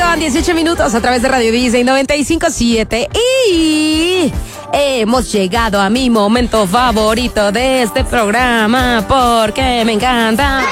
con 18 minutos a través de Radio Disney 95.7 y hemos llegado a mi momento favorito de este programa porque me encanta.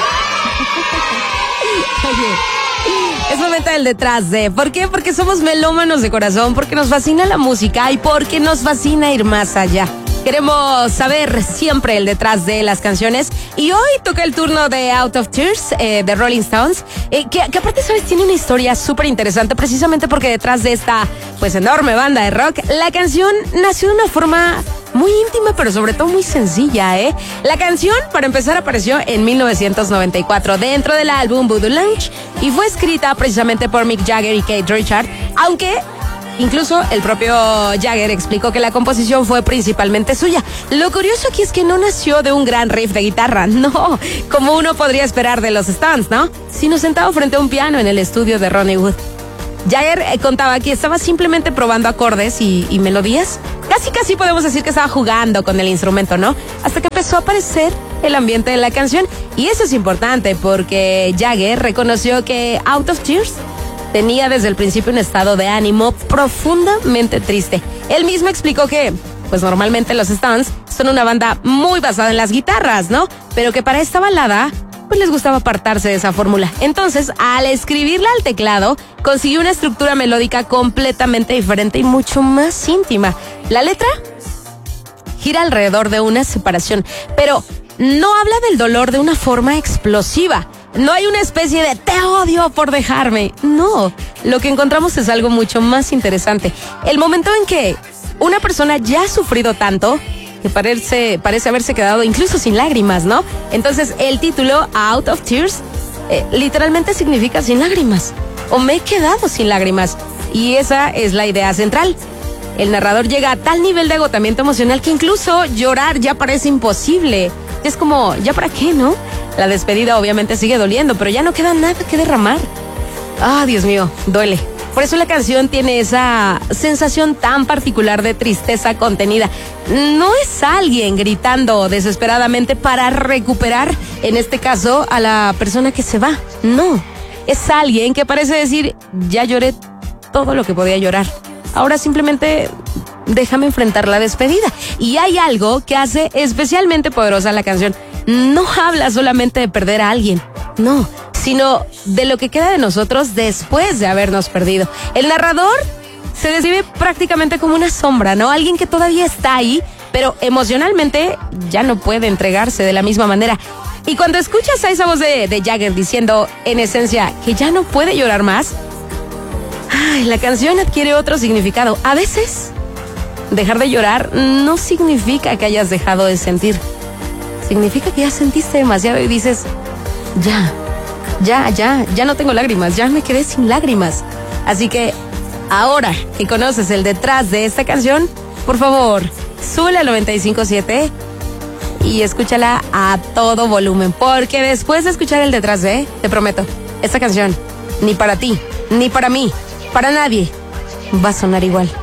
Es momento del detrás de. ¿Por qué? Porque somos melómanos de corazón, porque nos fascina la música y porque nos fascina ir más allá. Queremos saber siempre el detrás de las canciones y hoy toca el turno de Out of Tears de Rolling Stones, que aparte, ¿sabes? Tiene una historia súper interesante precisamente porque detrás de esta pues enorme banda de rock, la canción nació de una forma muy íntima, pero sobre todo muy sencilla, ¿eh? La canción, para empezar, apareció en 1994 dentro del álbum Voodoo Lounge y fue escrita precisamente por Mick Jagger y Keith Richards, aunque incluso el propio Jagger explicó que la composición fue principalmente suya. Lo curioso aquí es que no nació de un gran riff de guitarra, no, como uno podría esperar de los Stones, ¿no? Sino sentado frente a un piano en el estudio de Ronnie Wood. Jagger contaba que estaba simplemente probando acordes y melodías. Casi podemos decir que estaba jugando con el instrumento, ¿no? Hasta que empezó a aparecer el ambiente de la canción. Y eso es importante porque Jagger reconoció que Out of Tears tenía desde el principio un estado de ánimo profundamente triste. Él mismo explicó que, pues normalmente los Stones son una banda muy basada en las guitarras, ¿no? Pero que para esta balada, pues les gustaba apartarse de esa fórmula. Entonces, al escribirla al teclado, consiguió una estructura melódica completamente diferente y mucho más íntima. La letra gira alrededor de una separación, pero no habla del dolor de una forma explosiva. No hay una especie de te odio por dejarme. No, lo que encontramos es algo mucho más interesante. El momento en que una persona ya ha sufrido tanto que parece haberse quedado incluso sin lágrimas, ¿no? Entonces el título Out of Tears literalmente significa sin lágrimas, o me he quedado sin lágrimas, y esa es la idea central. El narrador llega a tal nivel de agotamiento emocional que incluso llorar ya parece imposible. Es como, ¿ya para qué, no? La despedida obviamente sigue doliendo, pero ya no queda nada que derramar. Ah, Dios mío, duele. Por eso la canción tiene esa sensación tan particular de tristeza contenida. No es alguien gritando desesperadamente para recuperar, en este caso, a la persona que se va. No, es alguien que parece decir, ya lloré todo lo que podía llorar. Ahora simplemente déjame enfrentar la despedida. Y hay algo que hace especialmente poderosa la canción. No habla solamente de perder a alguien, no, sino de lo que queda de nosotros después de habernos perdido. El narrador se describe prácticamente como una sombra, ¿no? Alguien que todavía está ahí, pero emocionalmente ya no puede entregarse de la misma manera. Y cuando escuchas a esa voz de Jagger diciendo, en esencia, que ya no puede llorar más, la canción adquiere otro significado. A veces, dejar de llorar no significa que hayas dejado de sentir. Significa que ya sentiste demasiado y dices, ya no tengo lágrimas, ya me quedé sin lágrimas. Así que ahora que conoces el detrás de esta canción, por favor, súbela al 95.7 y escúchala a todo volumen, porque después de escuchar el detrás de, te prometo, esta canción, ni para ti, ni para mí, para nadie, va a sonar igual.